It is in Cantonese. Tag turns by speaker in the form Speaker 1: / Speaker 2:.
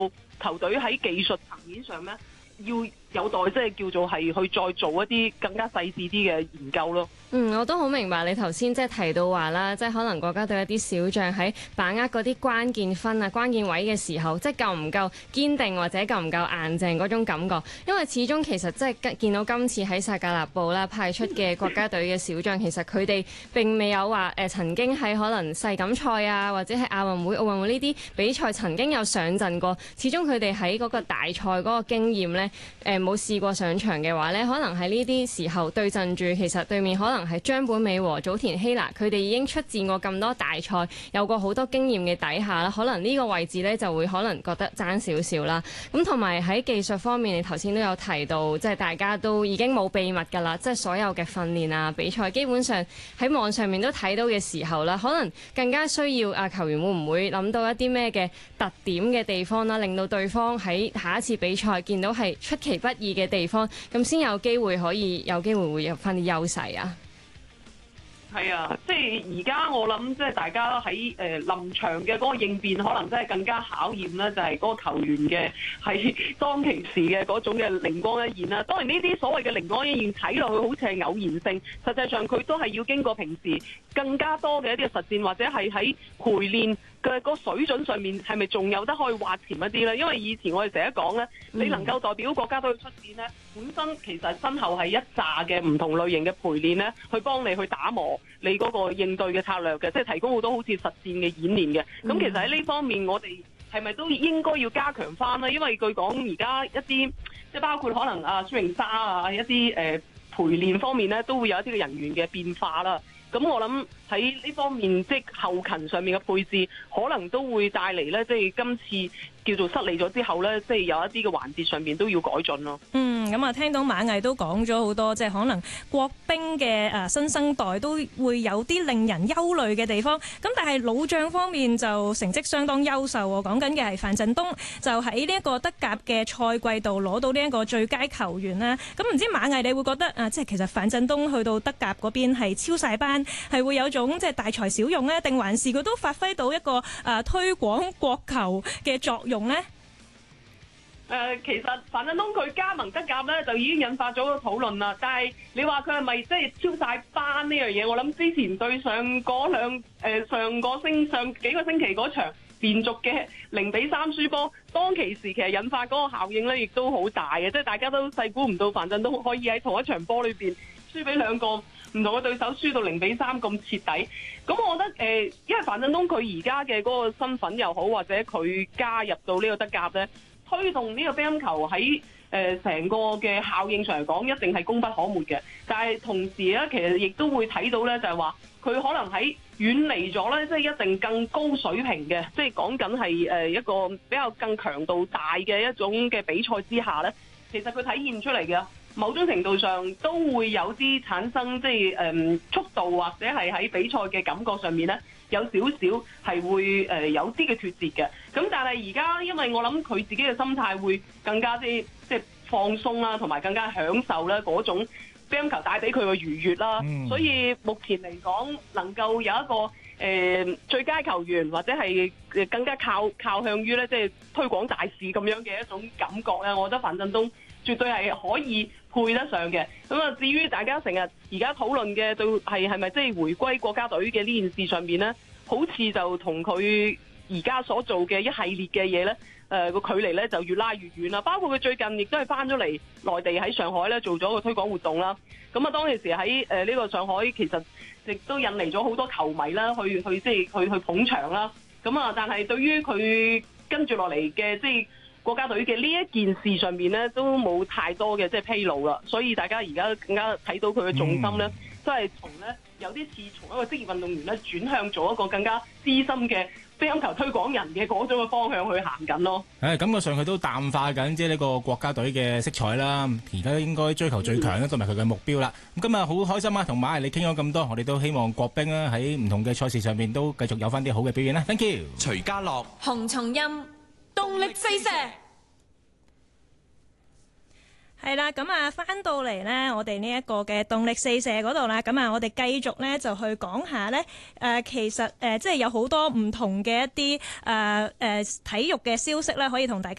Speaker 1: 球隊喺技術層面上咧，要有待即係叫做係去再做一啲更加細緻啲嘅研究咯。
Speaker 2: 我都好明白你頭先即係提到話啦，即係可能國家隊一啲小將喺把握嗰啲關鍵分啊、關鍵位嘅時候，即係夠唔夠堅定或者夠唔夠硬淨嗰種感覺。因為始終其實即係見到今次喺薩格勒布啦派出嘅國家隊嘅小將，其實佢哋並未有話曾經喺可能世錦賽啊，或者係亞運會、奧運會呢啲比賽曾經有上陣過。始終佢哋喺嗰個大賽嗰個經驗呢，冇試過上場嘅話呢，可能喺呢啲時候對陣住，其實對面可能係張本美和、祖田希娜，佢哋已經出戰過咁多大賽，有過好多經驗嘅底下啦，可能呢個位置呢就會可能覺得爭少少啦。咁同埋喺技術方面，你頭先都有提到，即係大家都已經冇秘密㗎啦，即係所有嘅訓練啊、比賽，基本上喺網上面都睇到嘅時候啦，可能更加需要球員會唔會諗到一啲咩嘅特點嘅地方啦，令到對方喺下一次比賽見到係出其不意嘅地方，咁先有機會會有翻啲優勢啊。
Speaker 1: 係啊，即係而家我諗，即係大家喺臨場嘅嗰個應變，可能真係更加考驗咧，就係嗰個球員嘅喺當其時嘅嗰種嘅靈光一現啦。當然呢啲所謂嘅靈光一現睇落去好似係偶然性，實際上佢都係要經過平時更加多嘅一啲實戰，或者係喺陪練嘅個水準上面，係咪仲有得可以挖潛一啲咧？因為以前我哋成日講咧，你能夠代表國家隊出戰咧，本身其實身後係一紮嘅唔同類型嘅陪練咧，去幫你去打磨你嗰個應對嘅策略嘅，即係提供好多好似實戰嘅演練嘅。咁其實喺呢方面，我哋係咪都應該要加強翻咧？因為據講而家一啲即係包括可能蘇穎莎啊一啲陪練方面咧，都會有一啲嘅人員嘅變化啦。咁我諗喺呢方面，即係後勤上面嘅配置，可能都會帶嚟咧，即係今次叫做失利咗之後咧，即係有一啲嘅環節上面都要改進咯。
Speaker 3: 咁啊，聽到馬毅都講咗好多，即係可能國兵嘅新生代都會有啲令人憂慮嘅地方。咁但係老將方面就成績相當優秀喎。講緊嘅係范振東，就喺呢一個德甲嘅賽季度攞到呢一個最佳球員啦。咁唔知馬毅你會覺得即係其實范振東去到德甲嗰邊係超晒班，係會有種即係大材小用呢？定還是佢都發揮到一個推廣國球嘅作用呢？
Speaker 1: 其實范振東佢加盟德甲咧，就已經引發咗個討論啦。但係你話佢係咪即係超晒班呢樣嘢？我諗之前對上幾個星期嗰場連續嘅0-3輸波，當其時其實引發嗰個效應咧，亦都好大嘅。即係大家都細估唔到范振東可以喺同一場波裏邊輸俾兩個唔同嘅對手，輸到0-3咁徹底。咁我覺得因為范振東佢而家嘅嗰個身份又好，或者佢加入到呢個德甲咧，推動呢個乒乓球喺成個嘅效應上嚟講，一定係功不可沒嘅。但係同時咧，其實亦都會睇到咧，就係話佢可能喺遠離咗咧，即係一定更高水平嘅，即係講緊係一個比較更強度大嘅一種嘅比賽之下咧，其實佢體現出嚟嘅某種程度上都會有啲產生，即係速度或者係喺比賽嘅感覺上面咧，有少少係會有啲嘅脫節嘅。咁但係而家因為我諗佢自己嘅心態會更加即係放鬆啦，同埋更加享受咧嗰種乒乓球帶俾佢嘅愉悅啦。所以目前嚟講，能夠有一個最佳球員或者係更加靠向於咧，即係推廣大使咁樣嘅一種感覺咧，我覺得范振東絕對係可以配得上嘅。咁啊，至於大家成日而家討論嘅對係咪即係回歸國家隊嘅呢件事上面咧，好似就同佢而家所做嘅一系列嘅嘢咧，個距離咧就越拉越遠啦。包括佢最近亦都係翻咗嚟內地喺上海咧做咗個推廣活動啦。咁啊，當其時喺呢個上海其實亦都引嚟咗好多球迷啦，去即係去捧場啦。咁啊，但係對於佢跟住落嚟嘅即係國家隊嘅呢一件事上面咧，都冇太多嘅即係披露啦。所以大家而家更加睇到佢嘅重心咧，都係從咧有啲似從一個職業運動員咧轉向做一個更加資深嘅乒乓球推廣人嘅嗰種嘅方向去行緊咯。
Speaker 4: 感覺上佢都淡化緊即係呢個國家隊嘅色彩啦。而家應該追求最強咧，同埋佢嘅目標啦。咁今日好開心啊，同馬毅你傾咗咁多，我哋都希望國兵啊喺唔同嘅賽事上面都繼續有翻啲好嘅表現啦。Thank you。
Speaker 5: 徐家樂、
Speaker 6: 洪松蔭，動力四射。
Speaker 3: 係啦，咁啊，翻到嚟呢，我哋呢一個嘅動力四射嗰度啦，咁啊，我哋繼續呢，就去講下呢。其實即係有好多唔同嘅一啲體育嘅消息咧，可以同大家